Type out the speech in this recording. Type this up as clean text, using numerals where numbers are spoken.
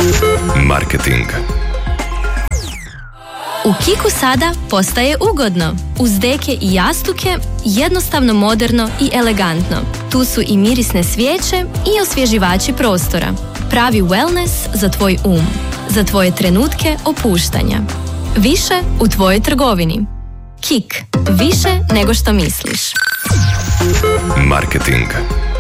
Marketing. U Kiku sada postaje ugodno. Uz deke i jastuke, jednostavno, moderno i elegantno. Tu su i mirisne svijeće i osvježivači prostora. Pravi wellness za tvoj za tvoje trenutke opuštanja. Više u tvojoj trgovini. Kik. Više nego što misliš. Marketing.